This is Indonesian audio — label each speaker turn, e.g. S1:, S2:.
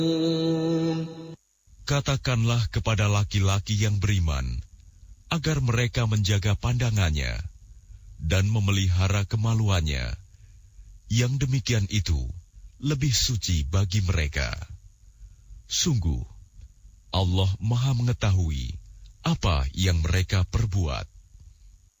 S1: Katakanlah kepada laki-laki yang beriman, agar mereka menjaga pandangannya dan memelihara kemaluannya. Yang demikian itu lebih suci bagi mereka. Sungguh, Allah Maha mengetahui apa yang mereka perbuat.